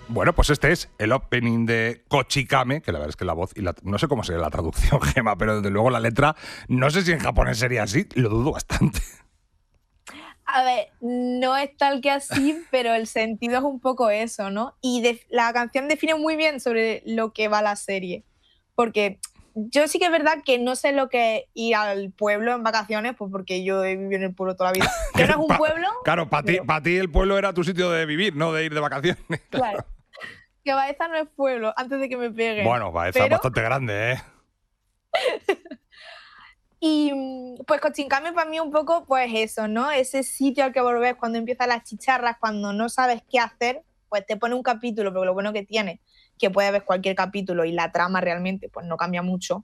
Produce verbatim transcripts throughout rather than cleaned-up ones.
Bueno, pues este es el opening de Kochikame, que la verdad es que la voz y la, no sé cómo sería la traducción, Gema, pero desde luego la letra, no sé si en japonés sería así, lo dudo bastante. A ver, no es tal que así, pero el sentido es un poco eso, ¿no? Y de, la canción define muy bien sobre lo que va la serie. Porque yo sí que es verdad que no sé lo que es ir al pueblo en vacaciones, pues porque yo he vivido en el pueblo toda la vida. Que no es un Pa, pueblo. Claro, para ti, pa ti el pueblo era tu sitio de vivir, no de ir de vacaciones. Claro. Claro. Que Baeza no es pueblo, antes de que me peguen. Bueno, Baeza pero... es bastante grande, ¿eh? Y pues Kochikame para mí un poco, pues eso, ¿no? Ese sitio al que volvés cuando empiezan las chicharras, cuando no sabes qué hacer, pues te pone un capítulo, pero lo bueno que tiene, que puedes ver cualquier capítulo y la trama realmente pues no cambia mucho.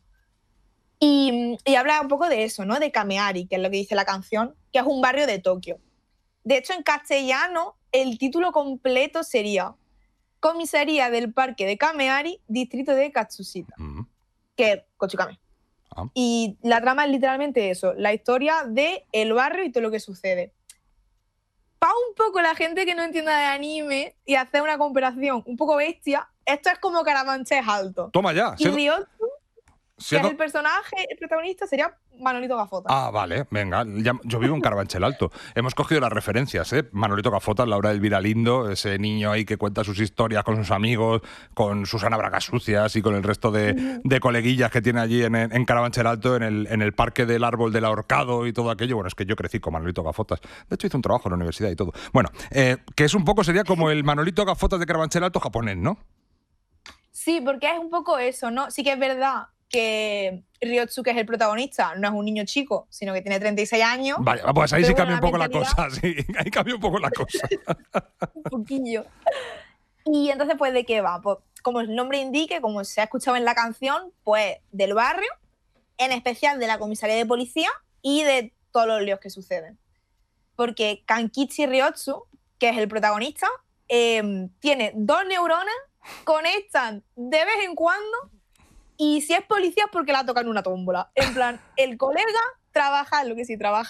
Y, y habla un poco de eso, ¿no? De Kameari, que es lo que dice la canción, que es un barrio de Tokio. De hecho, en castellano, el título completo sería Comisaría del Parque de Kameari, Distrito de Katsushita, mm. que es Kochikame. Ah. Y la trama es literalmente eso, la historia del barrio y todo lo que sucede. Para un poco la gente que no entienda de anime y hacer una comparación un poco bestia, esto es como Carabanchés alto. Toma ya. Y Ryotsu, que es el personaje, el protagonista, sería Manolito Gafota. Ah, vale, venga. Ya, yo vivo en Carabanchel Alto. Hemos cogido las referencias, ¿eh? Manolito Gafota, Laura Elvira Lindo, ese niño ahí que cuenta sus historias con sus amigos, con Susana Bragas Sucias y con el resto de, uh-huh. de coleguillas que tiene allí en, en Carabanchel Alto, en el, en el parque del árbol del ahorcado y todo aquello. Bueno, es que yo crecí con Manolito Gafotas. De hecho, hice un trabajo en la universidad y todo. Bueno, eh, que es un poco, sería como el Manolito Gafotas de Carabanchel Alto japonés, ¿no? Sí, porque es un poco eso, ¿no? Sí que es verdad que Ryotsu, que es el protagonista, no es un niño chico, sino que tiene treinta y seis años. Vale, pues ahí sí bueno, cambia un poco la cosa, sí, ahí cambia un poco la cosa. Un poquillo. Y entonces, pues, ¿de qué va? Pues, como el nombre indique, como se ha escuchado en la canción, pues, del barrio, en especial de la comisaría de policía y de todos los líos que suceden. Porque Kankichi Ryotsu, que es el protagonista, eh, tiene dos neuronas, conectan de vez en cuando. Y si es policía es porque la tocan una tómbola. En plan, el colega trabaja en lo que sí trabaja,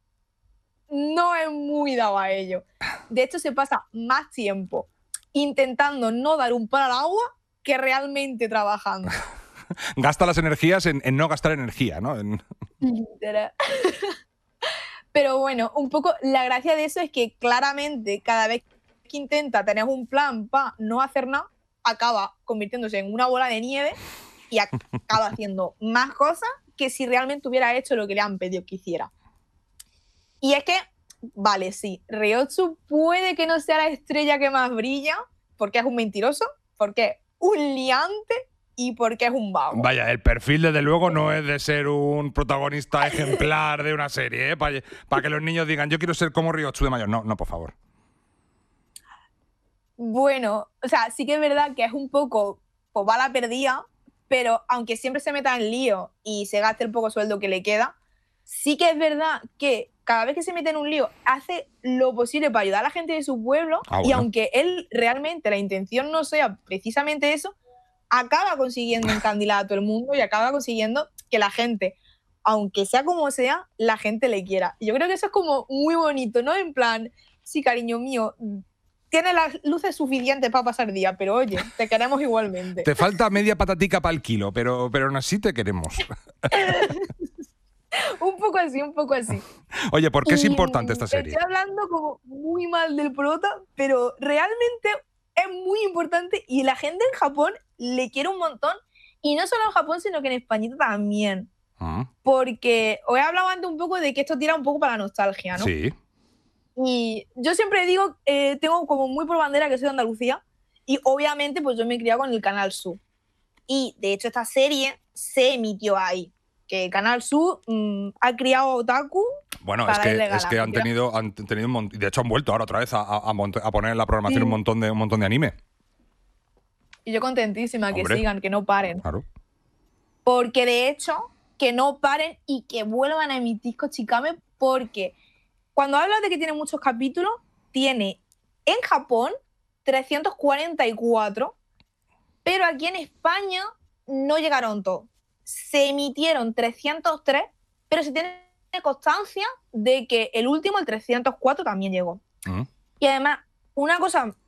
no es muy dado a ello. De hecho, se pasa más tiempo intentando no dar un palo al agua que realmente trabajando. Gasta las energías en, en no gastar energía, ¿no? En... Pero bueno, un poco la gracia de eso es que claramente cada vez que intenta tener un plan para no hacer nada, acaba convirtiéndose en una bola de nieve y acaba haciendo más cosas que si realmente hubiera hecho lo que le han pedido que hiciera. Y es que, vale, sí, Ryotsu puede que no sea la estrella que más brilla, porque es un mentiroso, porque es un liante y porque es un vago. Vaya, el perfil desde luego no es de ser un protagonista ejemplar de una serie, ¿eh? Para pa que los niños digan, yo quiero ser como Ryotsu de mayor. No, no, por favor. Bueno, o sea, sí que es verdad que es un poco, pues va la perdida, pero aunque siempre se meta en lío y se gaste el poco sueldo que le queda, sí que es verdad que cada vez que se mete en un lío hace lo posible para ayudar a la gente de su pueblo. Ah, bueno. Y aunque él realmente la intención no sea precisamente eso, acaba consiguiendo encandilar a todo el mundo y acaba consiguiendo que la gente, aunque sea como sea, la gente le quiera. Y yo creo que eso es como muy bonito, ¿no? En plan, sí, cariño mío, tiene las luces suficientes para pasar día, pero oye, te queremos igualmente. Te falta media patatica para el kilo, pero, pero aún así te queremos. Un poco así, un poco así. Oye, ¿por qué y es importante esta serie? Estoy hablando como muy mal del prota, pero realmente es muy importante y la gente en Japón le quiere un montón. Y no solo en Japón, sino que en Españita también. Uh-huh. Porque os he hablado antes un poco de que esto tira un poco para la nostalgia, ¿no? Sí. Y yo siempre digo, eh, tengo como muy por bandera que soy de Andalucía y obviamente pues yo me he criado con el Canal Sur. Y de hecho esta serie se emitió ahí. Que Canal Sur mmm, ha criado a Otaku. Bueno, es que, es que han tenido, han tenido un montón, de hecho han vuelto ahora otra vez a, a, a poner en la programación sí. un montón de un montón de anime. Y yo contentísima Hombre. que sigan, que no paren. Claro. Porque de hecho, que no paren y que vuelvan a emitir Kochikame, porque cuando hablas de que tiene muchos capítulos, tiene en Japón trescientos cuarenta y cuatro, pero aquí en España no llegaron todos. Se emitieron trescientos tres, pero se tiene constancia de que el último, el trescientos cuatro, también llegó. Uh-huh. Y además, una cosa